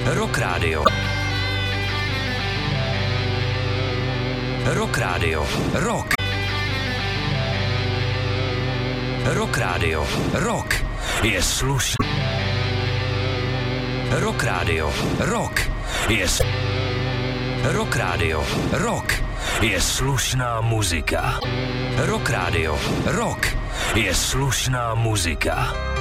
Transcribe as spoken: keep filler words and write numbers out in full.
Rock Radio. Rock Radio. Rock. Rock Radio. Rock je slušný. Rock Radio. Rock je s... Rock Radio. Rock je slušná muzika. Rock Radio. Rock je slušná muzika.